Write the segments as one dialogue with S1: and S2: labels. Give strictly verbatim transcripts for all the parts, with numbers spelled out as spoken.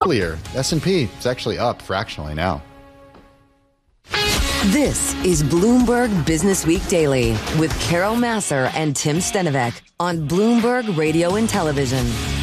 S1: Earlier, S and P is actually up fractionally now.
S2: This is Bloomberg Business Week Daily with Carol Massar and Tim Stenovec on Bloomberg Radio and Television.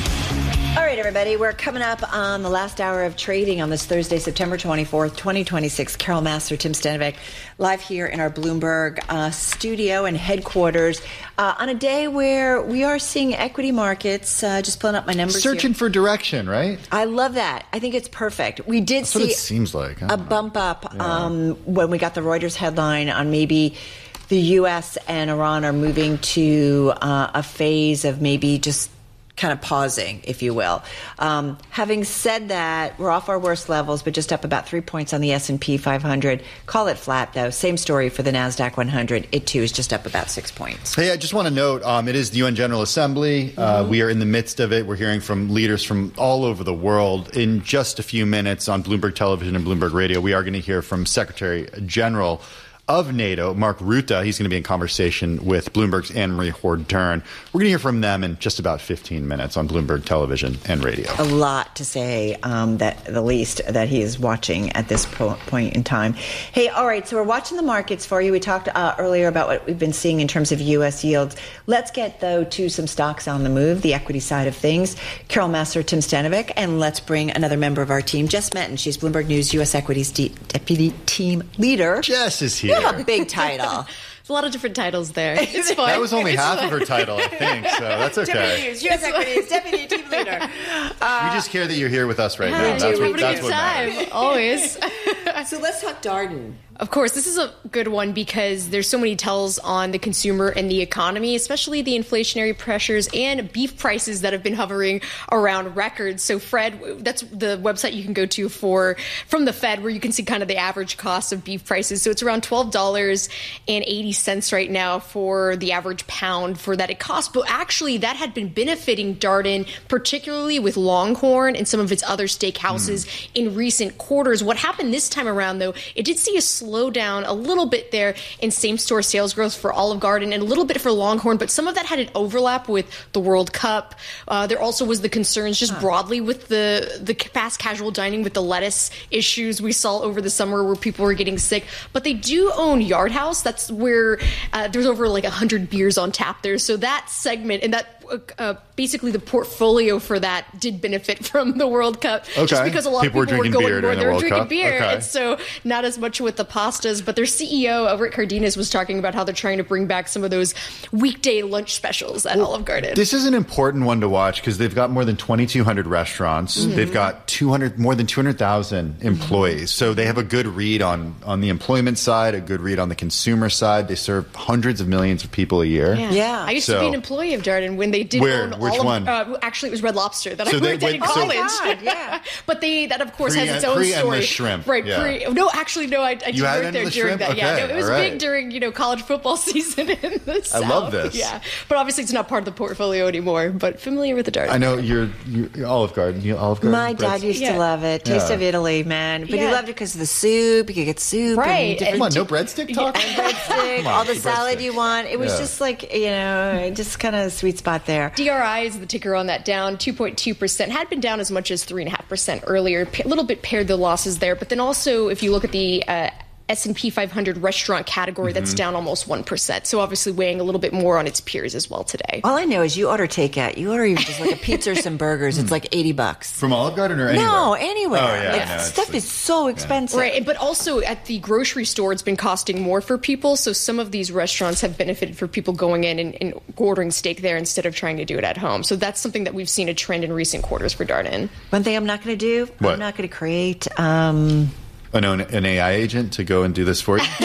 S3: All right, everybody, we're coming up on the last hour of trading on this Thursday, September twenty-fourth, twenty twenty-six. Carol Massar, Tim Stenovec, live here in our Bloomberg uh, studio and headquarters uh, on a day where we are seeing equity markets, uh, just pulling up my numbers
S1: Searching
S3: here.
S1: for direction, right?
S3: I love that. I think it's perfect. We did
S1: That's
S3: see
S1: what it seems like.
S3: a bump up
S1: Yeah.
S3: um, when we got the Reuters headline on maybe the U S and Iran are moving to uh, a phase of maybe just kind of pausing, if you will. Um, having said that, we're off our worst levels, but just up about three points on the S and P five hundred. Call it flat, though. Same story for the NASDAQ one hundred. It, too, is just up about six points.
S1: Hey, I just want to note, um, it is the U N General Assembly. Mm-hmm. Uh, we are in the midst of it. We're hearing from leaders from all over the world. In just a few minutes on Bloomberg Television and Bloomberg Radio, we are going to hear from Secretary General of NATO, Mark Rutte. He's going to be in conversation with Bloomberg's Anne-Marie Hord-Dern. We're going to hear from them in just about fifteen minutes on Bloomberg Television and Radio.
S3: A lot to say, um, that the least that he is watching at this po- point in time. Hey, all right, so we're watching the markets for you. We talked uh, earlier about what we've been seeing in terms of U S yields. Let's get, though, to some stocks on the move, the equity side of things. Carol Massar, Tim Stenovec, and let's bring another member of our team, Jess Metton. She's Bloomberg News U S Equities De- Deputy Team Leader.
S1: Jess is here.
S3: You have a big title.
S4: There's a lot of different titles there. It's fun.
S1: That was only
S4: It's
S1: half
S4: fun.
S1: of her title, I think, so that's okay.
S3: Deputy News, U S Equities, Deputy Team Leader. Uh,
S1: we just care that you're here with us right
S4: Yeah,
S1: now.
S4: we
S1: That's
S4: do.
S1: what,
S4: We're
S1: that's
S4: having
S1: what
S4: a
S1: matters.
S4: good time, always.
S3: so let's talk Darden.
S4: Of course, this is a good one because there's so many tells on the consumer and the economy, especially the inflationary pressures and beef prices that have been hovering around records. So Fred, that's the website you can go to for from the Fed, where you can see kind of the average cost of beef prices. So it's around twelve dollars and eighty cents right now for the average pound for that it costs. But actually, that had been benefiting Darden, particularly with Longhorn and some of its other steakhouses mm. in recent quarters. What happened this time around, though, it did see a slow down a little bit there in same-store sales growth for Olive Garden and a little bit for Longhorn, but some of that had an overlap with the World Cup. Uh, there also was the concerns just huh. broadly with the, the fast casual dining with the lettuce issues we saw over the summer where people were getting sick. But they do own Yard House. That's where uh, there's over like one hundred beers on tap there. So that segment and that uh, basically the portfolio for that did benefit from the World Cup.
S1: Okay.
S4: Just because a lot
S1: people
S4: of people
S1: were,
S4: were going
S1: beer
S4: more. They were
S1: World
S4: drinking
S1: Cup.
S4: beer.
S1: Okay.
S4: And so not as much with the pastas, but their C E O, uh, Rick Cardenas, was talking about how they're trying to bring back some of those weekday lunch specials at well, Olive Garden.
S1: This is an important one to watch because they've got more than twenty-two hundred restaurants. Mm-hmm. They've got two hundred, more than two hundred thousand employees. Mm-hmm. So they have a good read on, on the employment side, a good read on the consumer side. They serve hundreds of millions of people a year.
S4: Yeah.
S3: yeah.
S4: I used
S1: so,
S4: to be an employee of Darden when they did
S1: where,
S4: own
S1: which
S4: all of,
S1: one?
S4: Uh, actually, it was Red Lobster that
S1: so
S4: I
S1: they,
S4: worked at
S1: wait,
S4: in college.
S3: So, God, yeah.
S4: But they, that, of course,
S1: pre,
S4: has its own
S1: pre-endless
S4: story.
S1: shrimp.
S4: Right.
S1: Yeah.
S4: Pre, no, actually, no, I, I did
S1: you
S4: work there during
S1: shrimp?
S4: that.
S1: Okay.
S4: Yeah, no, it was
S1: right.
S4: big during, you know, college football season in the South.
S1: I love this.
S4: Yeah. But obviously, it's not part of the portfolio anymore, but familiar with the Darden.
S1: I know you're, you're Olive Garden. You Olive Garden.
S3: My dad used
S4: yeah.
S3: to love it. Taste
S1: yeah.
S3: of Italy, man. But
S4: yeah.
S3: he loved it because of the soup. You could get soup.
S4: Right.
S3: And
S1: Come on, no breadstick talk?
S3: and breadstick,
S1: Come on,
S3: all the
S1: breadstick.
S3: salad you want. It was
S1: Yeah.
S3: just like, you know, just kind of a sweet spot there.
S4: D R I is the ticker on that, down two point two percent. Had been down as much as three point five percent earlier. A little bit paired the losses there. But then also, if you look at the uh, S and P five hundred restaurant category, mm-hmm. that's down almost one percent. So obviously weighing a little bit more on its peers as well today.
S3: All I know is you order takeout. You order even just like a pizza or some burgers. It's like eighty bucks.
S1: From Olive Garden or anywhere?
S3: No, anywhere.
S1: Oh, yeah.
S3: Like,
S1: no,
S3: stuff
S1: it's,
S3: is so expensive.
S4: Right, but also at the grocery store, it's been costing more for people. So some of these restaurants have benefited for people going in and, and ordering steak there instead of trying to do it at home. So that's something that we've seen a trend in recent quarters for Darden.
S3: One thing I'm not going to do,
S1: What?
S3: I'm not going to create... Um,
S1: An, an A I agent to go and do this for you?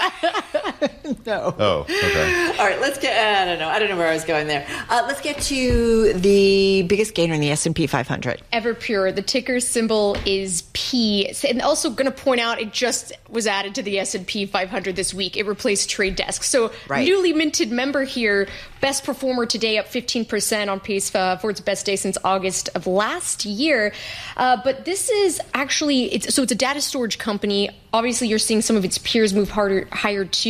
S3: no.
S1: Oh, okay.
S3: All right, let's get... I don't know. I don't know where I was going there. Uh, let's get to the biggest gainer in the S and P five hundred.
S4: Everpure, the ticker symbol is P. And also going to point out, it just was added to the S and P five hundred this week. It replaced Trade Desk. So
S3: right.
S4: newly minted member here, best performer today, up fifteen percent on pace uh, for its best day since August of last year. Uh, but this is actually, it's, so it's a data storage company. Obviously, you're seeing some of its peers move harder, higher too, and it's in the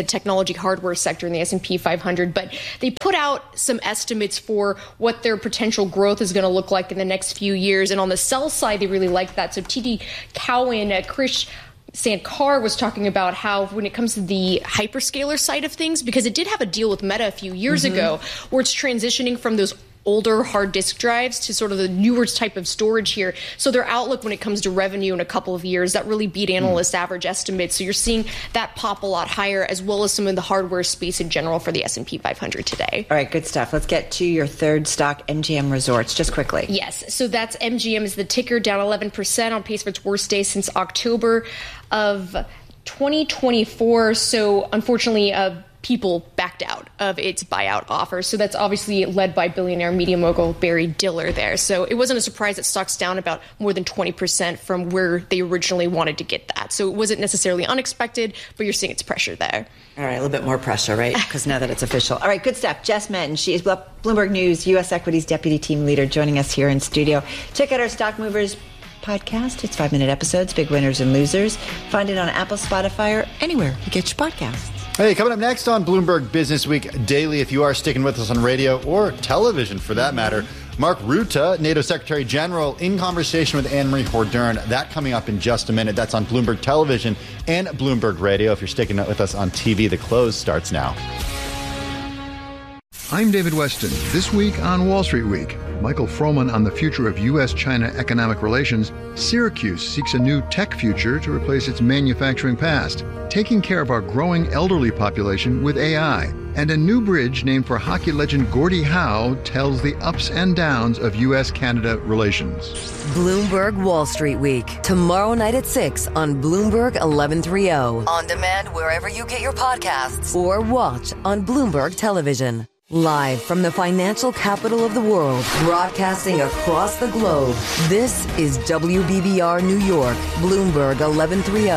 S4: technology hardware sector in the S and P five hundred. But they put out some estimates for what their potential growth is going to look like in the next few years. And on the sell side, they really like that. So T D Cowen, uh, Krish Sankar was talking about how when it comes to the hyperscaler side of things, because it did have a deal with Meta a few years mm-hmm. ago, where it's transitioning from those older hard disk drives to sort of the newer type of storage here. So their outlook when it comes to revenue in a couple of years, that really beat analyst mm. average estimates. So you're seeing that pop a lot higher, as well as some of the hardware space in general for the S and P five hundred today.
S3: All right, good stuff. Let's get to your third stock, M G M Resorts, just quickly.
S4: Yes, so that's M G M is the ticker, down eleven percent on pace for its worst day since October of twenty twenty-four. So unfortunately, uh, people backed out of its buyout offer. So that's obviously led by billionaire media mogul Barry Diller there. So it wasn't a surprise that stock's down about more than twenty percent from where they originally wanted to get that. So it wasn't necessarily unexpected, but you're seeing its pressure there.
S3: All right, a little bit more pressure, right? Because now that it's official. All right, good stuff. Jess Menton, she is Bloomberg News U S Equities Deputy Team Leader, joining us here in studio. Check out our Stock Movers podcast. It's five-minute episodes, big winners and losers. Find it on Apple, Spotify, or anywhere you get your podcasts.
S1: Hey, coming up next on Bloomberg Business Week Daily, if you are sticking with us on radio or television for that matter, Mark Rutte, NATO Secretary General, in conversation with Anne-Marie Hordern. That coming up in just a minute. That's on Bloomberg Television and Bloomberg Radio. If you're sticking with us on T V, the close starts now.
S5: I'm David Weston. This week on Wall Street Week, Michael Froman on the future of U S China economic relations. Syracuse seeks a new tech future to replace its manufacturing past, taking care of our growing elderly population with A I. And a new bridge named for hockey legend Gordie Howe tells the ups and downs of U S Canada relations.
S2: Bloomberg Wall Street Week, tomorrow night at six on Bloomberg eleven thirty. On demand wherever you get your podcasts or watch on Bloomberg Television. Live from the financial capital of the world, broadcasting across the globe, this is W B B R New York, Bloomberg eleven thirty.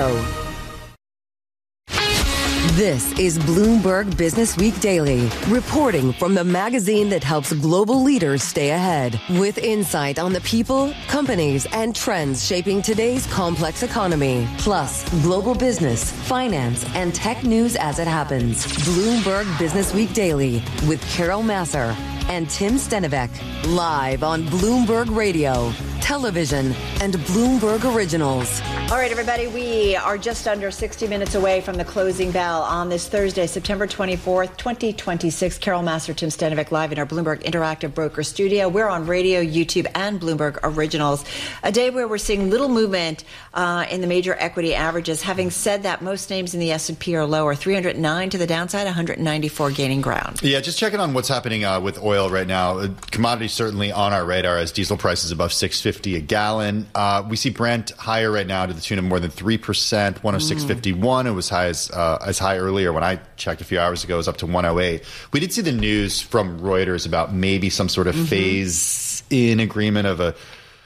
S2: This is Bloomberg Business Week Daily, reporting from the magazine that helps global leaders stay ahead, with insight on the people, companies, and trends shaping today's complex economy, plus global business, finance, and tech news as it happens. Bloomberg Business Week Daily with Carol Massar and Tim Stenivek, live on Bloomberg Radio, television, and Bloomberg Originals.
S3: All right, everybody, we are just under sixty minutes away from the closing bell on this Thursday, September twenty-fourth, twenty twenty-six. Carol Massar, Tim Stenivek, live in our Bloomberg Interactive Broker Studio. We're on radio, YouTube, and Bloomberg Originals. A day where we're seeing little movement uh, in the major equity averages. Having said that, most names in the S and P are lower. three hundred nine to the downside, one hundred ninety-four gaining ground.
S1: Yeah, just checking on what's happening uh, with oil right now. Uh, commodities certainly on our radar as diesel prices above six fifty a gallon. Uh, we see Brent higher right now to the tune of more than three percent, one oh six fifty-one. It was high as, uh, as high earlier when I checked a few hours ago. It was up to one oh eight. We did see the news from Reuters about maybe some sort of mm-hmm. phase-in agreement of a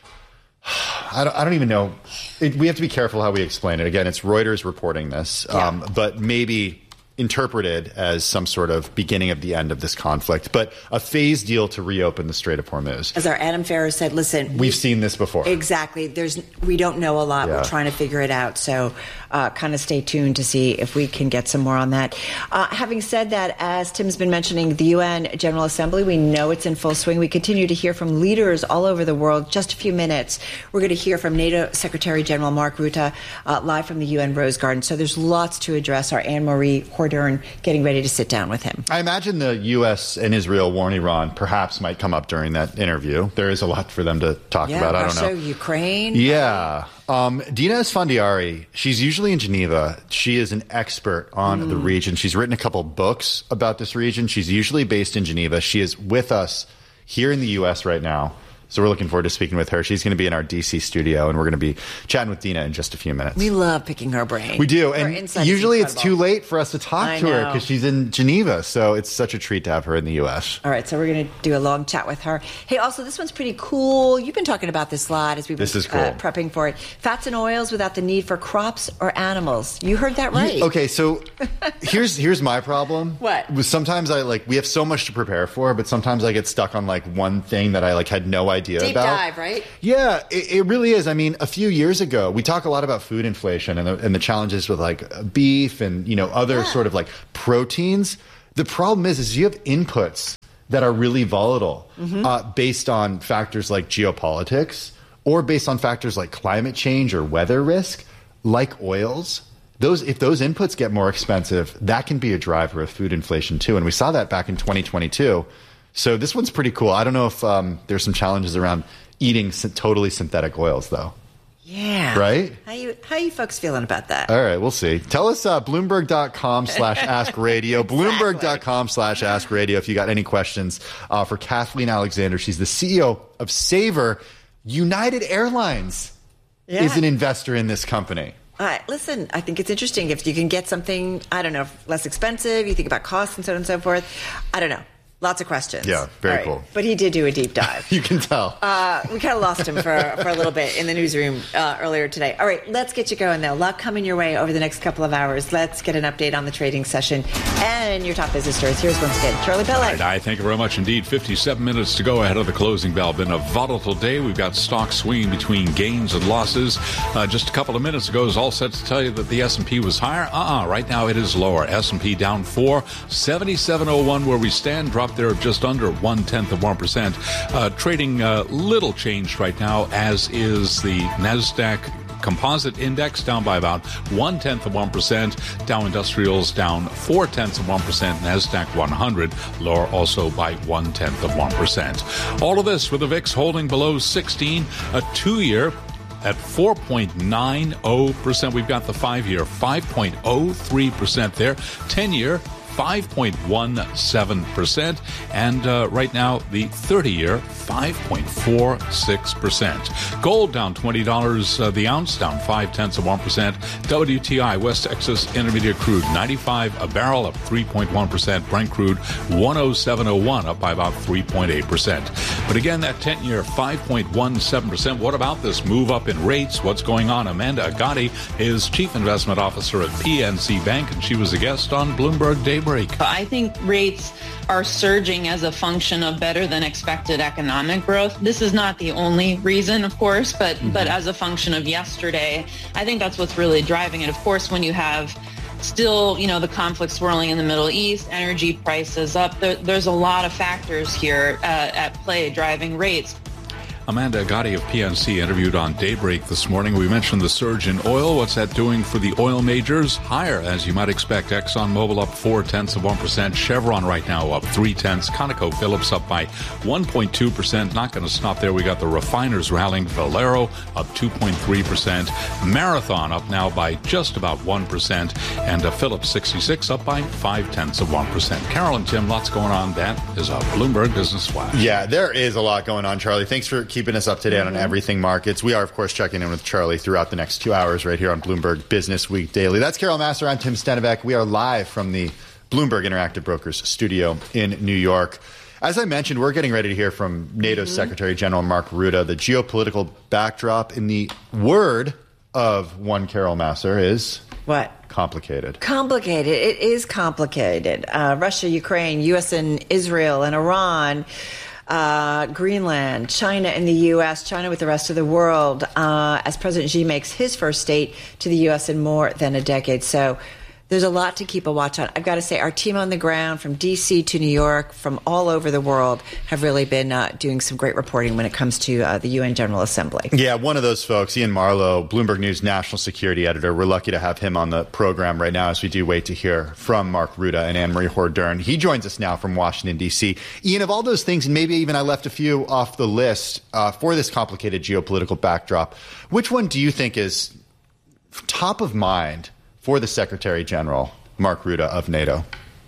S1: I don't, I don't even know. It, we have to be careful how we explain it. Again, it's Reuters reporting this, yeah. um, but maybe interpreted as some sort of beginning of the end of this conflict, but a phase deal to reopen the Strait of Hormuz.
S3: As our Adam Ferris said, listen,
S1: we've we, seen this before.
S3: Exactly. There's we don't know a lot. Yeah. We're trying to figure it out. So uh, kind of stay tuned to see if we can get some more on that. Uh, having said that, as Tim's been mentioning, the U N General Assembly, we know it's in full swing. We continue to hear from leaders all over the world. Just a few minutes, we're going to hear from NATO Secretary General Mark Rutte, uh, live from the U N Rose Garden. So there's lots to address. Our Anne-Marie Hordern getting ready to sit down with him.
S1: I imagine the U S and Israel war in Iran perhaps might come up during that interview. There is a lot for them to talk
S3: yeah,
S1: about.
S3: Russia,
S1: I don't know.
S3: Ukraine.
S1: Yeah. Um, Dina Esfandiari, she's usually in Geneva. She is an expert on mm. the region. She's written a couple books about this region. She's usually based in Geneva. She is with us here in the U S right now. So we're looking forward to speaking with her. She's going to be in our D C studio, and we're going to be chatting with Dina in just a few minutes.
S3: We love picking her brain.
S1: We do. And usually it's too late for us to talk I to know. her because she's in Geneva. So it's such a treat to have her in the U S.
S3: All right. So we're going to do a long chat with her. Hey, also, this one's pretty cool. You've been talking about this a lot as we've been
S1: this is cool.
S3: uh, prepping for it. Fats and oils without the need for crops or animals. You heard that right.
S1: You, okay. So here's here's my problem.
S3: What?
S1: Sometimes I like, we have so much to prepare for, but sometimes I get stuck on like one thing that I like had no idea idea
S3: Deep
S1: about.
S3: dive, right?
S1: Yeah, it, it really is. I mean, a few years ago, we talk a lot about food inflation and the, and the challenges with like beef and, you know, other yeah. sort of like proteins. The problem is, is you have inputs that are really volatile mm-hmm. uh, based on factors like geopolitics or based on factors like climate change or weather risk, like oils. Those, if those inputs get more expensive, that can be a driver of food inflation too. And we saw that back in twenty twenty-two. So this one's pretty cool. I don't know if um, there's some challenges around eating sy- totally synthetic oils, though.
S3: Yeah.
S1: Right?
S3: How you how you folks feeling about that?
S1: All right, we'll see. Tell us uh, Bloomberg.com slash Ask Radio.
S3: Exactly.
S1: Bloomberg.com slash Ask Radio if you got any questions uh, for Kathleen Alexander. She's the C E O of Sabre. United Airlines
S3: yeah.
S1: is an investor in this company.
S3: All right, listen, I think it's interesting. If you can get something, I don't know, less expensive, you think about costs and so on and so forth. I don't know. Lots of questions.
S1: Yeah, very
S3: right.
S1: cool.
S3: But he did do a deep dive.
S1: You can tell.
S3: Uh, we kind of lost him for, for a little bit in the newsroom uh, earlier today. All right, let's get you going, though. A lot coming your way over the next couple of hours. Let's get an update on the trading session and your top business stories. Here's once again Charlie Pelle.
S6: Right, I thank you very much indeed. fifty-seven minutes to go ahead of the closing bell. Been a volatile day. We've got stocks swinging between gains and losses. Uh, just a couple of minutes ago, I was all set to tell you that the S and P was higher. Uh-uh. Right now it is lower. S and P down four. seventy-seven oh one where we stand. Dropped there of just under one-tenth of one percent. Uh, trading uh, little changed right now, as is the NASDAQ Composite Index, down by about one-tenth of one percent. Dow Industrials down four-tenths of one percent. NASDAQ one hundred lower also by one-tenth of one percent. All of this with the V I X holding below sixteen, a two-year at four point nine oh percent. We've got the five-year, five point oh three percent there. ten-year, five point one seven percent, and uh, right now the thirty-year five point four six percent. Gold down twenty dollars uh, the ounce, down five tenths of one percent. W T I West Texas Intermediate crude ninety-five a barrel, up three point one percent. Brent crude one oh seven oh one, up by about three point eight percent. But again, that ten-year five point one seven percent. What about this move up in rates? What's going on? Amanda Agati is Chief Investment Officer at P N C Bank, and she was a guest on Bloomberg Daybreak.
S7: I think rates are surging as a function of better than expected economic growth. This is not the only reason, of course, but mm-hmm. but as a function of yesterday, I think that's what's really driving it. Of course, when you have still, you know, the conflict swirling in the Middle East, energy prices up, there, there's a lot of factors here uh, at play driving rates.
S6: Amanda Agati of P N C interviewed on Daybreak this morning. We mentioned the surge in oil. What's that doing for the oil majors? Higher, as you might expect. ExxonMobil up four tenths of one percent. Chevron right now up three tenths. ConocoPhillips up by one point two percent. Not going to stop there. We got the refiners rallying. Valero up two point three percent. Marathon up now by just about one percent. And uh, Phillips sixty-six up by five tenths of one percent. Carol and Tim, lots going on. That is a Bloomberg Business Flash.
S1: Yeah, there is a lot going on, Charlie. Thanks for keeping us up to date mm-hmm. on everything markets. We are, of course, checking in with Charlie throughout the next two hours right here on Bloomberg Business Week Daily. That's Carol Massar. I'm Tim Stenivek. We are live from the Bloomberg Interactive Brokers studio in New York. As I mentioned, we're getting ready to hear from NATO's mm-hmm. Secretary General Mark Rutte. The geopolitical backdrop, in the word of one Carol Massar, is...
S3: What?
S1: Complicated.
S3: Complicated. It is complicated. Uh, Russia, Ukraine, U S and Israel and Iran... Uh, Greenland, China and the U S, China with the rest of the world, uh, as President Xi makes his first state to the U S in more than a decade. So there's a lot to keep a watch on. I've got to say, our team on the ground from D C to New York, from all over the world, have really been uh, doing some great reporting when it comes to uh, the U N General Assembly.
S1: Yeah, one of those folks, Ian Marlowe, Bloomberg News national security editor. We're lucky to have him on the program right now as we do wait to hear from Mark Rutte and Anne-Marie Hordern. He joins us now from Washington, D C. Ian, of all those things, and maybe even I left a few off the list uh, for this complicated geopolitical backdrop, which one do you think is top of mind for the Secretary General, Mark Rutte of NATO?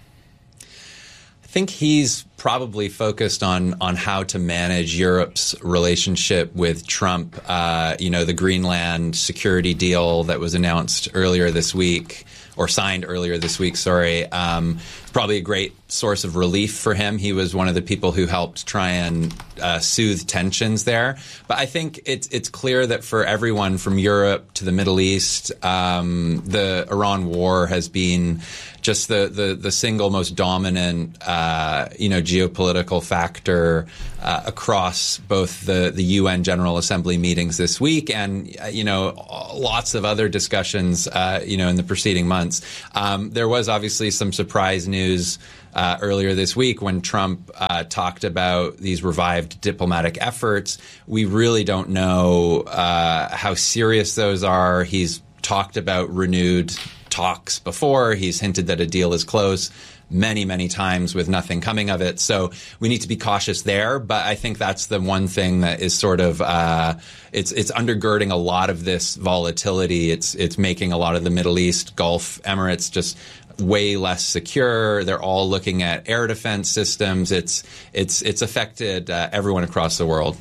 S8: I think he's probably focused on on how to manage Europe's relationship with Trump. Uh, you know, the Greenland security deal that was announced earlier this week, or signed earlier this week, sorry, um, probably a great source of relief for him. He was one of the people who helped try and uh, soothe tensions there. But I think it's it's clear that for everyone from Europe to the Middle East, um, the Iran war has been just the the, the single most dominant, uh, you know, geopolitical factor uh, across both the, the U N General Assembly meetings this week and, uh, you know, lots of other discussions, uh, you know, in the preceding months. Um, there was obviously some surprise news Uh, earlier this week when Trump uh, talked about these revived diplomatic efforts. We really don't know uh, how serious those are. He's talked about renewed talks before. He's hinted that a deal is close many, many times with nothing coming of it. So we need to be cautious there. But I think that's the one thing that is sort of uh, it's it's undergirding a lot of this volatility. It's it's making a lot of the Middle East, Gulf Emirates just way less secure. They're all looking at air defense systems. It's it's it's affected uh, everyone across the world.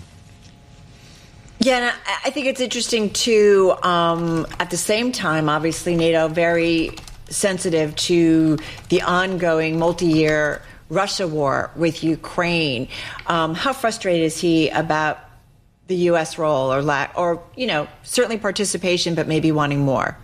S3: Yeah, and I think it's interesting too. Um, at the same time, obviously, NATO very sensitive to the ongoing multi-year Russia war with Ukraine. Um, how frustrated is he about the U S role or lack, or you know, certainly participation, but maybe wanting more?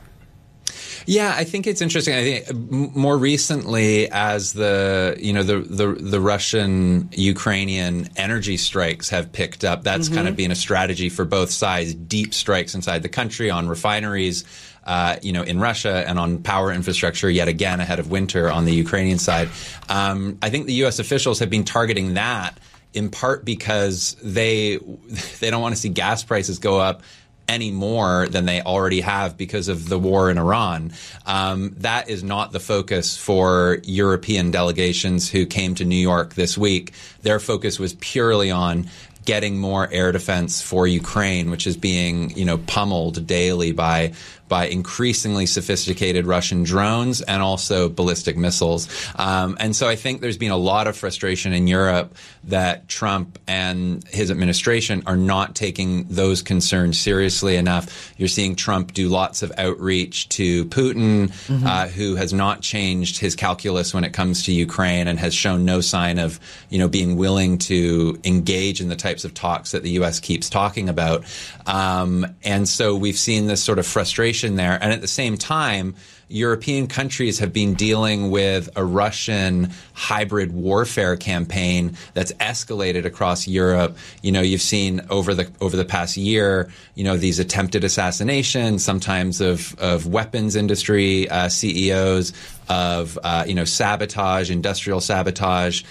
S8: Yeah, I think it's interesting. I think more recently, as the you know the the, the Russian Ukrainian energy strikes have picked up, that's mm-hmm. kind of been a strategy for both sides. Deep strikes inside the country on refineries, uh, you know, in Russia, and on power infrastructure. Yet again, ahead of winter on the Ukrainian side. Um, I think the U S officials have been targeting that in part because they they don't want to see gas prices go up any more than they already have because of the war in Iran. Um, that is not the focus for European delegations who came to New York this week. Their focus was purely on getting more air defense for Ukraine, which is being, you know, pummeled daily by by increasingly sophisticated Russian drones and also ballistic missiles. Um, and so I think there's been a lot of frustration in Europe that Trump and his administration are not taking those concerns seriously enough. You're seeing Trump do lots of outreach to Putin, mm-hmm. uh, who has not changed his calculus when it comes to Ukraine and has shown no sign of, you know, being willing to engage in the types of talks that the U S keeps talking about. Um, and so we've seen this sort of frustration there. And at the same time, European countries have been dealing with a Russian hybrid warfare campaign that's escalated across Europe. You know, you've seen over the over the past year, you know, these attempted assassinations, sometimes of of weapons industry uh, C E Os, of uh, you know, sabotage, industrial sabotage,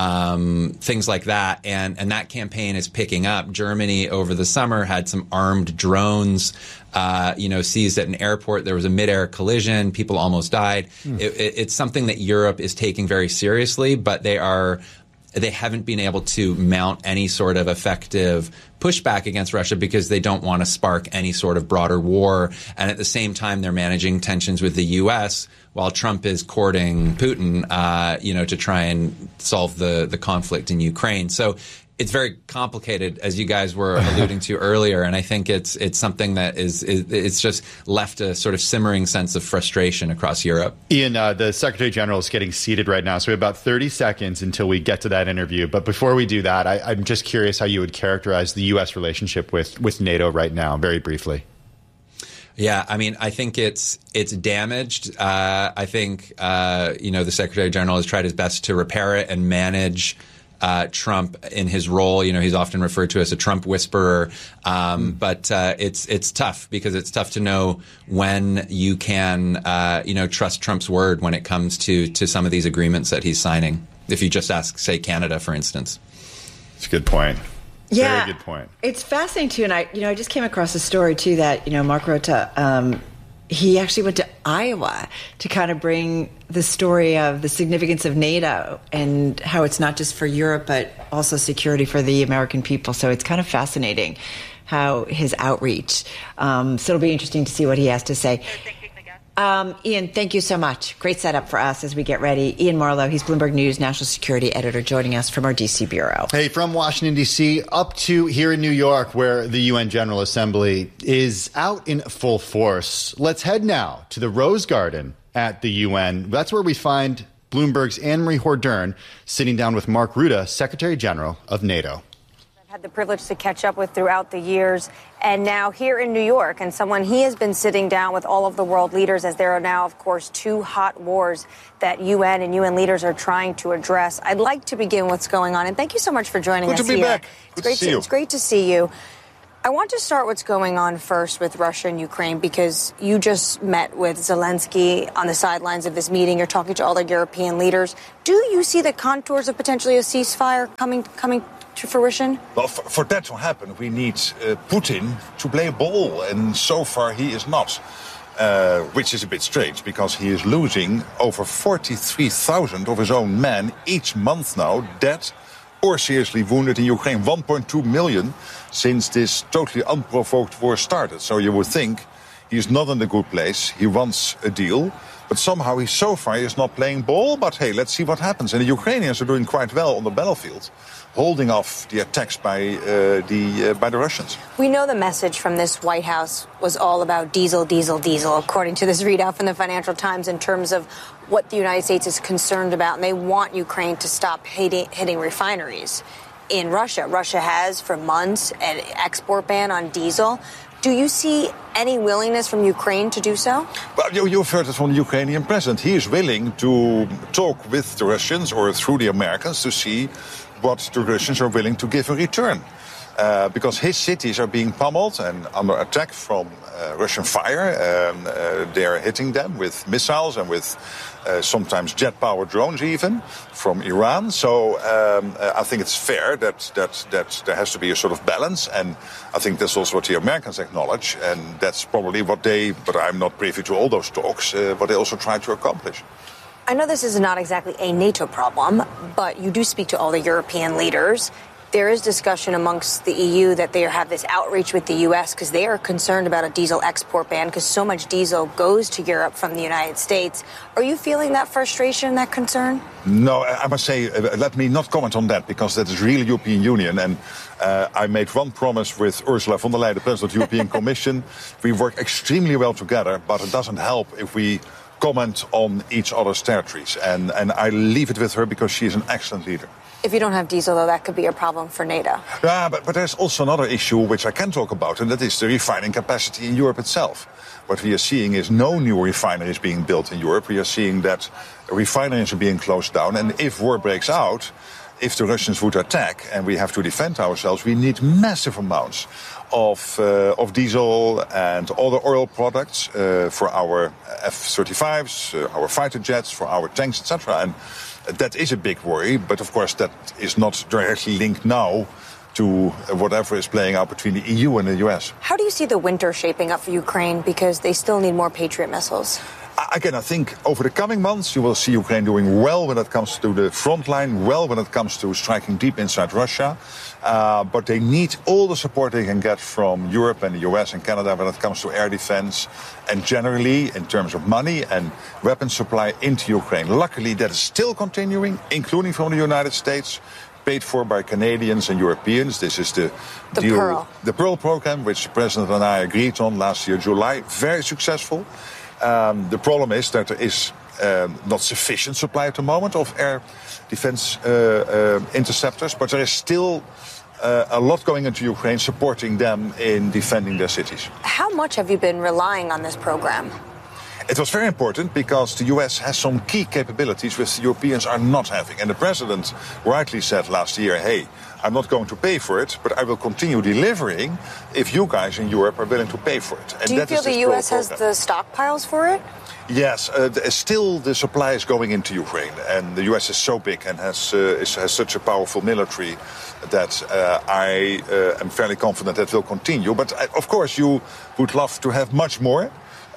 S8: um, things like that, and and that campaign is picking up. Germany over the summer had some armed drones, uh, you know, seized at an airport. There was a mid-air collision. People almost died. Mm. It, it, it's something that Europe is taking very seriously, but they are they haven't been able to mount any sort of effective pushback against Russia because they don't want to spark any sort of broader war. And at the same time, they're managing tensions with the U S while Trump is courting Putin, uh, you know, to try and solve the, the conflict in Ukraine. So it's very complicated, as you guys were alluding to earlier, and I think it's it's something that is, is it's just left a sort of simmering sense of frustration across Europe.
S1: Ian, uh, the Secretary General is getting seated right now, so we have about thirty seconds until we get to that interview. But before we do that, I, I'm just curious how you would characterize the U S relationship with, with NATO right now, very briefly.
S8: Yeah, I mean, I think it's it's damaged. Uh, I think, uh, you know, the Secretary General has tried his best to repair it and manage Uh, Trump in his role. You know, he's often referred to as a Trump whisperer. Um, mm. But uh, it's it's tough because it's tough to know when you can, uh, you know, trust Trump's word when it comes to, to some of these agreements that he's signing. If you just ask, say, Canada, for instance.
S1: It's a good point.
S3: Yeah,
S1: Very good point.
S3: It's fascinating, too. And I, you know, I just came across a story, too, that, you know, Mark Rota, um, he actually went to Iowa to kind of bring the story of the significance of NATO and how it's not just for Europe, but also security for the American people. So it's kind of fascinating how his outreach. Um, so it'll be interesting to see what he has to say. Um, Ian, thank you so much. Great setup for us as we get ready. Ian Marlowe, he's Bloomberg News national security editor, joining us from our D C bureau.
S1: Hey, from Washington, D C, up to here in New York, where the U N General Assembly is out in full force. Let's head now to the Rose Garden at the U N. That's where we find Bloomberg's Anne-Marie Hordern sitting down with Mark Rutte, Secretary General of NATO.
S9: Had the privilege to catch up with throughout the years, and now here in New York, and someone he has been sitting down with all of the world leaders, as there are now, of course, two hot wars that U N and U N leaders are trying to address. I'd like to begin what's going on, and thank you so much for joining
S10: Good
S9: us
S10: to be
S9: here.
S10: back.
S9: It's
S10: Good
S9: great
S10: to see
S9: to,
S10: you.
S9: it's great to see you. I want to start what's going on first with Russia and Ukraine, because you just met with Zelensky on the sidelines of this meeting. You're talking to all the European leaders. Do you see the contours of potentially a ceasefire coming coming to fruition?
S10: Well, for, for that to happen, we need uh, Putin to play ball, and so far he is not. Uh, which is a bit strange, because he is losing over forty-three thousand of his own men each month now, dead or seriously wounded in Ukraine. one point two million since this totally unprovoked war started. So you would think he's not in a good place. He wants a deal, but somehow he so far is not playing ball. But hey, let's see what happens. And the Ukrainians are doing quite well on the battlefield, holding off the attacks by uh, the uh, by the Russians.
S9: We know the message from this White House was all about diesel, diesel, diesel, according to this readout from the Financial Times, in terms of what the United States is concerned about. And they want Ukraine to stop hitting, hitting refineries in Russia. Russia has for months an export ban on diesel. Do you see any willingness from Ukraine to do so?
S10: Well, you, you've heard it from the Ukrainian president. He is willing to talk with the Russians or through the Americans to see what the Russians are willing to give in return. Uh, because his cities are being pummeled and under attack from uh, Russian fire. Um, uh, they are hitting them with missiles and with uh, sometimes jet-powered drones even from Iran. So um, uh, I think it's fair that, that, that there has to be a sort of balance. And I think that's also what the Americans acknowledge. And that's probably what they, but I'm not privy to all those talks, uh, what they also try to accomplish.
S9: I know this is not exactly a NATO problem, but you do speak to all the European leaders. There is discussion amongst the E U that they have this outreach with the U S because they are concerned about a diesel export ban because so much diesel goes to Europe from the United States. Are you feeling that frustration, that concern?
S10: No, I must say, uh, let me not comment on that, because that is really European Union. And uh, I made one promise with Ursula von der Leyen, the President of the European Commission. We work extremely well together, but it doesn't help if we comment on each other's territories. And, and I leave it with her because she is an excellent leader.
S9: If you don't have diesel, though, that could be a problem for NATO.
S10: Yeah, but, but there's also another issue which I can talk about, and that is the refining capacity in Europe itself. What we are seeing is no new refineries being built in Europe. We are seeing that refineries are being closed down, and if war breaks out, if the Russians would attack and we have to defend ourselves, we need massive amounts of uh, of diesel and other oil products uh, for our F thirty-fives, uh, our fighter jets, for our tanks, et cetera. And that is a big worry, but of course that is not directly linked now to whatever is playing out between the E U and the U S.
S9: How do you see the winter shaping up for Ukraine, because they still need more Patriot missiles?
S10: Again, I think over the coming months you will see Ukraine doing well when it comes to the front line, well when it comes to striking deep inside Russia. Uh, but they need all the support they can get from Europe and the U S and Canada when it comes to air defense and generally in terms of money and weapon supply into Ukraine. Luckily, that is still continuing, including from the United States, paid for by Canadians and Europeans. This is the,
S9: the
S10: deal,
S9: Pearl.
S10: the Pearl program, which the President and I agreed on last year, July. Very successful. Um, the problem is that there is um, not sufficient supply at the moment of air defense uh, uh, interceptors, but there is still uh, a lot going into Ukraine, supporting them in defending their cities.
S9: How much have you been relying on this program?
S10: It was very important because the U S has some key capabilities which the Europeans are not having. And the President rightly said last year, hey, I'm not going to pay for it, but I will continue delivering if you guys in Europe are willing to pay for it. And
S9: Do you
S10: that
S9: feel
S10: is
S9: the
S10: this
S9: U S has
S10: program.
S9: the stockpiles for it?
S10: Yes, uh, the, still the supply is going into Ukraine, and the U S is so big and has uh, is, has such a powerful military that uh, I uh, am fairly confident that will continue. But uh, of course, you would love to have much more.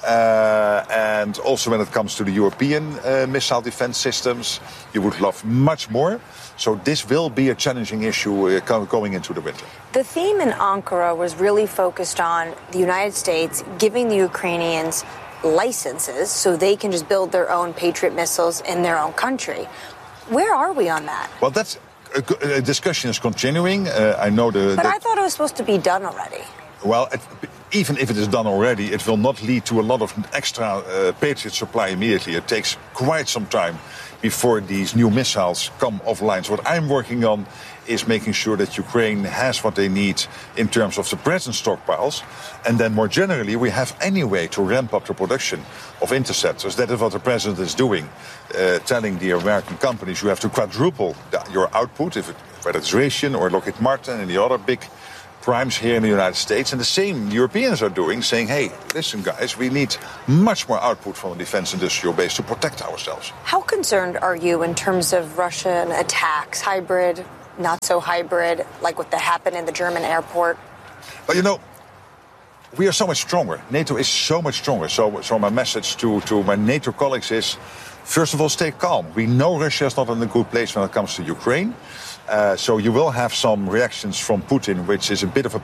S10: Uh, and also when it comes to the European uh, missile defense systems, you would love much more. So this will be a challenging issue uh, going into the winter.
S9: The theme in Ankara was really focused on the United States giving the Ukrainians licenses so they can just build their own Patriot missiles in their own country. Where are we on that?
S10: Well, that's a, a discussion is continuing. Uh, I know the.
S9: But
S10: the,
S9: I thought it was supposed to be done already.
S10: Well, it, even if it is done already, it will not lead to a lot of extra uh, Patriot supply immediately. It takes quite some time before these new missiles come offline. So what I'm working on is making sure that Ukraine has what they need in terms of the present stockpiles. And then more generally, we have any way to ramp up the production of interceptors. That is what the president is doing, uh, telling the American companies you have to quadruple the, your output, if it, whether it's Raytheon or Lockheed Martin and the other big primes here in the United States. And the same Europeans are doing, saying, hey, listen, guys, we need much more output from the defense industrial base to protect ourselves.
S9: How concerned are you in terms of Russian attacks, hybrid, not so hybrid, like what happened in the German airport?
S10: But, you know, we are so much stronger. NATO is so much stronger. So, so my message to, to my NATO colleagues is, first of all, stay calm. We know Russia is not in a good place when it comes to Ukraine. Uh, so you will have some reactions from Putin, which is a bit of a